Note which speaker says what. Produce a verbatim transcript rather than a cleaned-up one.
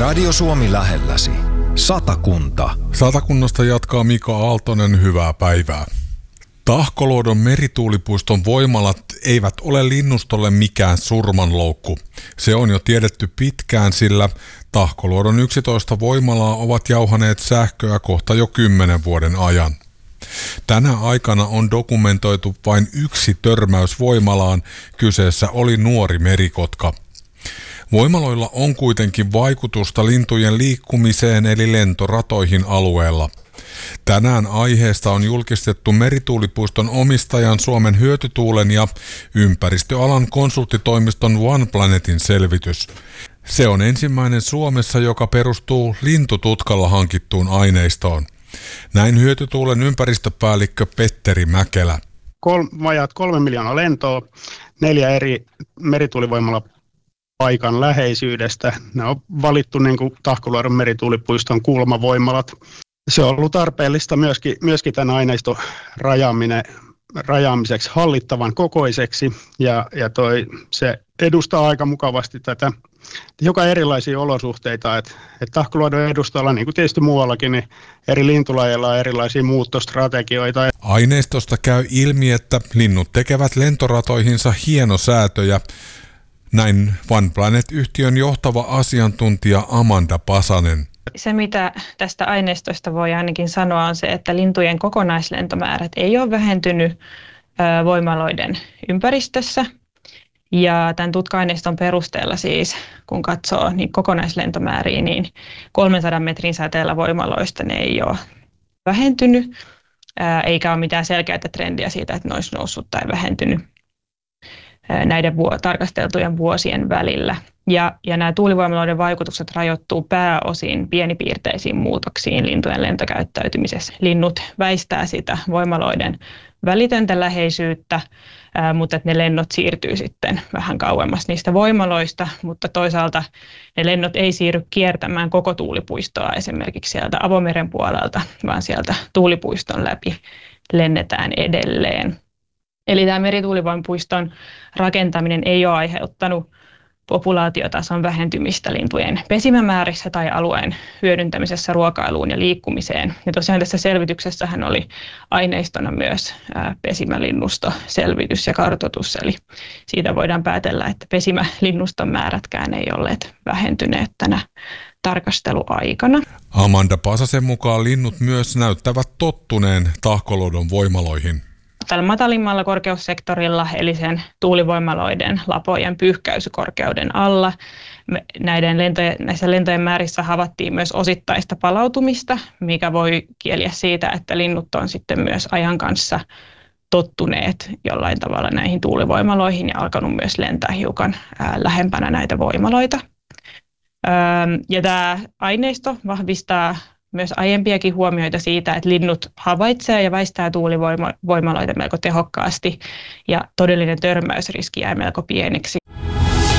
Speaker 1: Radio Suomi lähelläsi. Satakunta.
Speaker 2: Satakunnasta jatkaa Mika Aaltonen, hyvää päivää. Tahkoluodon merituulipuiston voimalat eivät ole linnustolle mikään surmanloukku. Se on jo tiedetty pitkään, sillä Tahkoluodon yksitoista voimalaa ovat jauhaneet sähköä kohta jo kymmenen vuoden ajan. Tänä aikana on dokumentoitu vain yksi törmäys voimalaan, kyseessä oli nuori merikotka. Voimaloilla on kuitenkin vaikutusta lintujen liikkumiseen eli lentoratoihin alueella. Tänään aiheesta on julkistettu merituulipuiston omistajan Suomen hyötytuulen ja ympäristöalan konsulttitoimiston One Planetin selvitys. Se on ensimmäinen Suomessa, joka perustuu lintututkalla hankittuun aineistoon. Näin hyötytuulen ympäristöpäällikkö Petteri Mäkelä.
Speaker 3: Kol, vajaat kolme miljoonaa lentoa, neljä eri merituulivoimalla paikan läheisyydestä. Ne on valittu niin kuin Tahkoluodon merituulipuiston kulmavoimalat. Se on ollut tarpeellista myöskin, myöskin tämän aineiston rajaaminen, rajaamiseksi hallittavan kokoiseksi. Ja, ja toi, se edustaa aika mukavasti tätä joka erilaisia olosuhteita. Että et Tahkoluodon edustalla, niin kuin tietysti muuallakin, niin eri lintulajeilla on erilaisia muuttostrategioita.
Speaker 2: Aineistosta käy ilmi, että linnut tekevät lentoratoihinsa hienosäätöjä. Näin One Planet-yhtiön johtava asiantuntija Amanda Pasanen.
Speaker 4: Se, mitä tästä aineistosta voi ainakin sanoa, on se, että lintujen kokonaislentomäärät ei ole vähentynyt voimaloiden ympäristössä. Ja tämän tutka-aineiston perusteella siis, kun katsoo niin kokonaislentomääriä, niin kolmensadan metrin säteellä voimaloista ne ei ole vähentynyt, eikä ole mitään selkeää trendiä siitä, että ne olisi noussut tai vähentynyt näiden vuo- tarkasteltujen vuosien välillä. Ja, ja nämä tuulivoimaloiden vaikutukset rajoittuu pääosin pienipiirteisiin muutoksiin lintujen lentokäyttäytymisessä. Linnut väistää sitä voimaloiden välitöntä läheisyyttä, ää, mutta että ne lennot siirtyy sitten vähän kauemmas niistä voimaloista, mutta toisaalta ne lennot ei siirry kiertämään koko tuulipuistoa esimerkiksi sieltä avomeren puolelta, vaan sieltä tuulipuiston läpi lennetään edelleen. Eli tämä merituulivoimapuiston rakentaminen ei ole aiheuttanut populaatiotason vähentymistä lintujen pesimämäärissä tai alueen hyödyntämisessä ruokailuun ja liikkumiseen. Ja tosiaan tässä selvityksessähän oli aineistona myös pesimälinnustoselvitys ja kartoitus, eli siitä voidaan päätellä, että pesimälinnuston määrätkään ei olleet vähentyneet tänä tarkasteluaikana.
Speaker 2: Amanda Pasasen mukaan linnut myös näyttävät tottuneen Tahkoluodon voimaloihin.
Speaker 4: Tällä matalimmalla korkeussektorilla, eli sen tuulivoimaloiden lapojen pyyhkäisykorkeuden alla, näiden lentojen, näissä lentojen määrissä havaittiin myös osittaista palautumista, mikä voi kieliä siitä, että linnut on sitten myös ajan kanssa tottuneet jollain tavalla näihin tuulivoimaloihin ja alkanut myös lentää hiukan lähempänä näitä voimaloita. Ja tämä aineisto vahvistaa myös aiempiakin huomioita siitä, että linnut havaitsee ja väistää tuulivoimaloita melko tehokkaasti ja todellinen törmäysriski jää melko pieneksi,